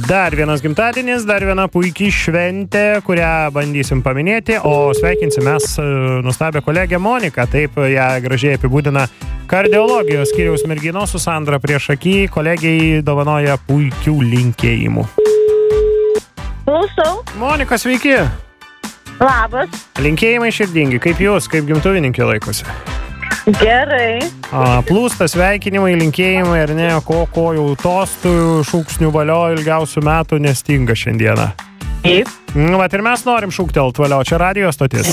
Dar vienas gimtadienis, dar viena puikiai šventė, kurią bandysim paminėti, o sveikinsim mes nuostabią kolegę Moniką. Taip ją gražiai apibūdina kardiologijos skyriaus merginos su Sandra priešaky. Kolegiai dovanoja puikių linkėjimų. Klausau. Monika, sveiki. Labas. Linkėjimai širdingi. Kaip jūs, kaip gimtuvininkė laikosi? Gerai. Plūsta sveikinimai, linkėjimai, ar ne, ko jau tostų, šūksnių valio ilgiausių metų nestinga šiandieną. Taip. Vat ir mes norim šūktelt valio, čia radijo stotis.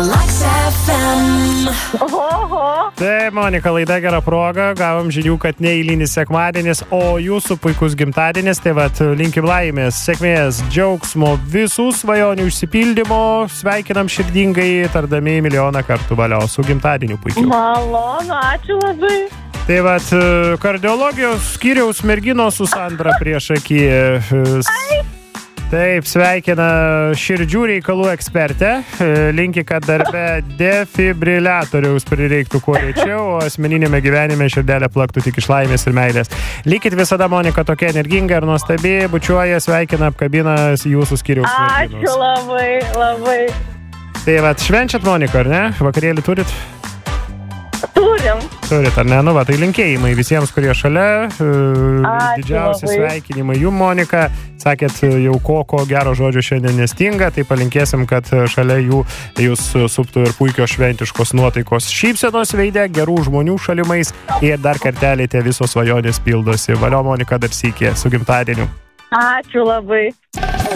Oho. Taip, Monika, laida gera proga, gavom žinių, kad neeilinis sekmadienis, o jūsų puikus gimtadienis, tai vat linkim laimės, sėkmės, džiaugsmo, visų svajonių išsipildymo, sveikinam širdingai, tardami milijoną kartų valio su gimtadieniu puikiu. Malonu, ačiū labai. Tai vat kardiologijos skyriaus merginos su Sandra priešaky. Taip, sveikina širdžių reikalų ekspertė. Linki, kad darbe defibriliatoriaus prireiktų kuo greičiau, o asmeninėme gyvenime širdelė plaktų tik iš laimės ir meilės. Likit visada, Monika, tokia energinga ir nuostabi, bučiuoja, sveikina, apkabina jūsų skyriaus merginos. Ačiū labai, labai. Tai vat, švenčiat, Monika, ar ne? Vakarėlį turit? Turit, ar ne? Nu, va, tai linkėjimai visiems, kurie šalia. Didžiausi sveikinimai jum, Monika. Sakėt, jau ko gero žodžio šiandien nestinga, tai palinkėsim, kad šalia jų jūs suptų ir puikios šventiškos nuotaikos šypsenos veide, gerų žmonių šalimais ir dar kartelį tie visos svajonės pildosi. Valio, Monika, dar sykį su gimtadieniu. Ačiū labai.